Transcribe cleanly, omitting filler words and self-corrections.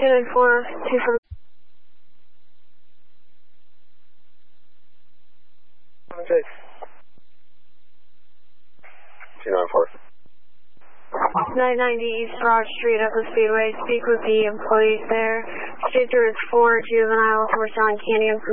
294, 2 294. 990 East Broad Street at the Speedway. Speak with the employees there. State there is 4 juveniles who were selling candy and food.